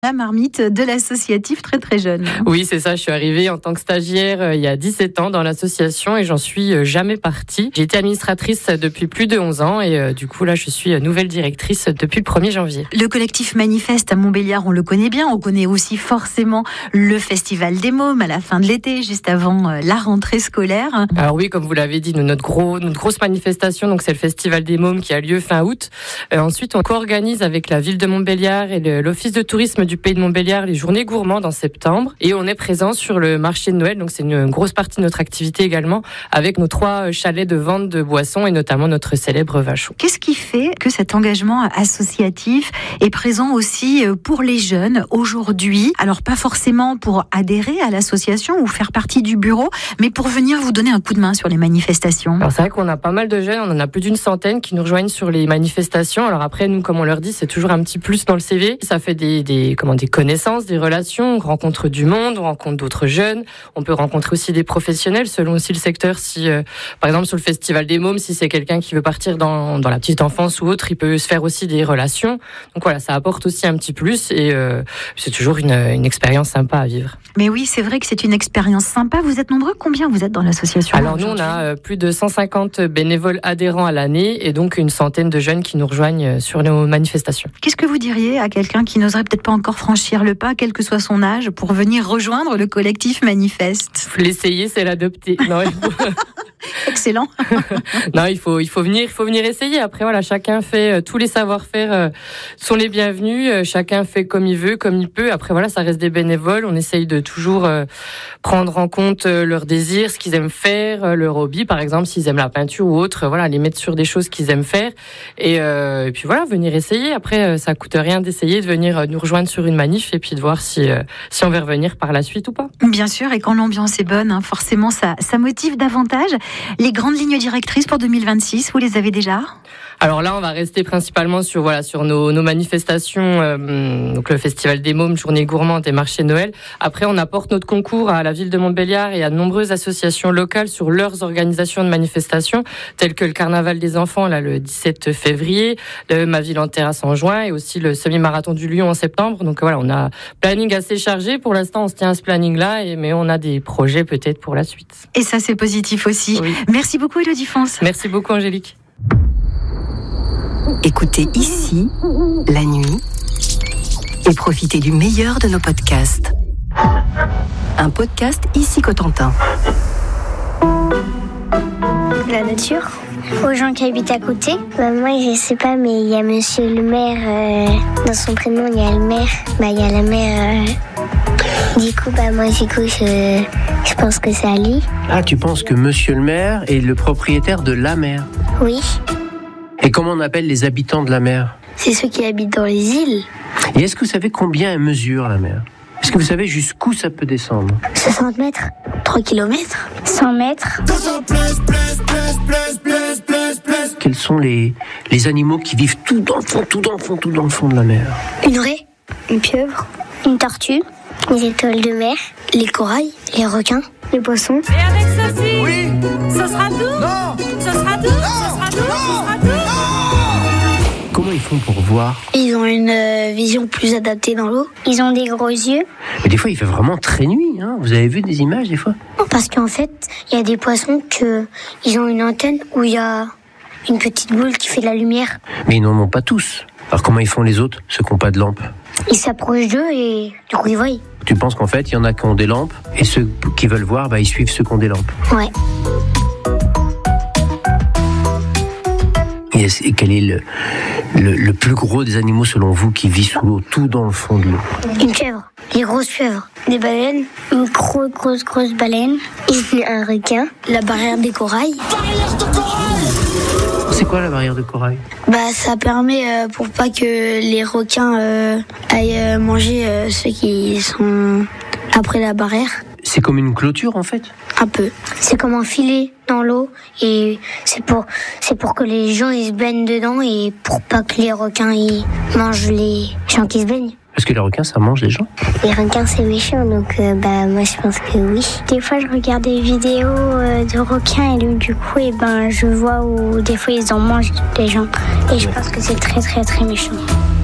La marmite de l'associatif très très jeune. Oui, c'est ça. Je suis arrivée en tant que stagiaire il y a 17 ans dans l'association et j'en suis jamais partie. J'ai été administratrice depuis plus de 11 ans et du coup là je suis nouvelle directrice depuis le 1er janvier. Le collectif Manifeste à Montbéliard, on le connaît bien. On connaît aussi forcément le Festival des Mômes à la fin de l'été, juste avant la rentrée scolaire. Alors oui, comme vous l'avez dit, notre grosse manifestation, donc c'est le Festival des Mômes qui a lieu fin août. Ensuite, on co-organise avec la ville de Montbéliard et l'office de tourisme du Pays de Montbéliard les journées gourmandes en septembre et on est présent sur le marché de Noël, donc c'est une grosse partie de notre activité également avec nos 3 chalets de vente de boissons et notamment notre célèbre vin chaud. Qu'est-ce qui fait que cet engagement associatif est présent aussi pour les jeunes aujourd'hui? Alors pas forcément pour adhérer à l'association ou faire partie du bureau, mais pour venir vous donner un coup de main sur les manifestations. Alors c'est vrai qu'on a pas mal de jeunes, on en a plus d'une centaine qui nous rejoignent sur les manifestations. Alors après nous, comme on leur dit, c'est toujours un petit plus dans le CV. Ça fait des connaissances, des relations, on rencontre du monde, on rencontre d'autres jeunes, on peut rencontrer aussi des professionnels selon aussi le secteur. Si par exemple sur le Festival des Mômes, si c'est quelqu'un qui veut partir dans la petite enfance ou autre, il peut se faire aussi des relations. Donc voilà, ça apporte aussi un petit plus et c'est toujours une expérience sympa à vivre. Mais oui, c'est vrai que c'est une expérience sympa. Vous êtes nombreux? Combien vous êtes dans l'association? Alors nous, on a plus de 150 bénévoles adhérents à l'année et donc une centaine de jeunes qui nous rejoignent sur nos manifestations. Qu'est-ce que vous diriez à quelqu'un qui n'oserait peut-être pas encore franchir le pas, quel que soit son âge, pour venir rejoindre le collectif Manifeste? L'essayer, c'est l'adopter. Non, Excellent. Non, il faut venir essayer. Après, voilà, chacun fait tous les savoir-faire sont les bienvenus. Chacun fait comme il veut, comme il peut. Après, voilà, ça reste des bénévoles. On essaye de toujours prendre en compte leurs désirs, ce qu'ils aiment faire, leur hobby, par exemple, s'ils aiment la peinture ou autre. Voilà, les mettre sur des choses qu'ils aiment faire. Et puis voilà, venir essayer. Après, ça coûte rien d'essayer de venir nous rejoindre sur une manif et puis de voir si on veut revenir par la suite ou pas. Bien sûr, et quand l'ambiance est bonne, forcément, ça motive davantage. Les grandes lignes directrices pour 2026, vous les avez déjà? Alors là, on va rester principalement sur nos manifestations, donc le Festival des Mômes, Journée gourmande et Marché Noël. Après, on apporte notre concours à la ville de Montbéliard et à de nombreuses associations locales sur leurs organisations de manifestations, telles que le Carnaval des enfants, là, le 17 février, Ma ville en terrasse en juin et aussi le semi-marathon du Lion en septembre. Donc voilà, on a un planning assez chargé. Pour l'instant, on se tient à ce planning-là, mais on a des projets peut-être pour la suite. Et ça, c'est positif aussi. Oui. Merci beaucoup, Élodie France. Merci beaucoup, Angélique. Écoutez ici, la nuit, et profitez du meilleur de nos podcasts. Un podcast Ici Cotentin. La nature, aux gens qui habitent à côté. Moi, je sais pas, mais il y a monsieur le maire, dans son prénom, il y a le maire, il y a la mère. Du coup, je pense que c'est Ali. Ah, tu penses que monsieur le maire est le propriétaire de la mer? Oui. Et comment on appelle les habitants de la mer? C'est ceux qui habitent dans les îles. Et est-ce que vous savez combien elle mesure, la mer? Est-ce que vous savez jusqu'où ça peut descendre? 60 mètres. 3 kilomètres. 100 mètres. Quels sont les animaux qui vivent tout dans le fond de la mer? Une raie, une pieuvre, une tortue, les étoiles de mer, les corails, les requins, les poissons. Et avec ceci, oui, ce sera tout. Non, ce sera tout. Comment ils font pour voir? Ils ont une vision plus adaptée dans l'eau. Ils ont des gros yeux. Mais des fois, il fait vraiment très nuit. Vous avez vu des images des fois? Parce qu'en fait, il y a des poissons ils ont une antenne où il y a une petite boule qui fait de la lumière. Mais ils n'en ont pas tous. Alors comment ils font les autres, ceux qui n'ont pas de lampe? Ils s'approchent d'eux et du coup ils voient. Tu penses qu'en fait, il y en a qui ont des lampes et ceux qui veulent voir, ils suivent ceux qui ont des lampes? Ouais. Et quel est le plus gros des animaux selon vous qui vit sous l'eau, tout dans le fond de l'eau? Une pieuvre, des grosses pieuvres, des baleines, une grosse baleine, et un requin, la barrière des corails. Barrière de corail! C'est quoi la barrière de corail? Ça permet pour pas que les requins aillent manger ceux qui sont après la barrière. C'est comme une clôture en fait? Un peu. C'est comme un filet dans l'eau et c'est pour que les gens ils se baignent dedans et pour pas que les requins ils mangent les gens qui se baignent. Est-ce que les requins ça mange les gens? Les requins c'est méchant donc moi je pense que oui. Des fois je regarde des vidéos de requins et du coup je vois où des fois ils en mangent les gens et je pense que c'est très très très méchant.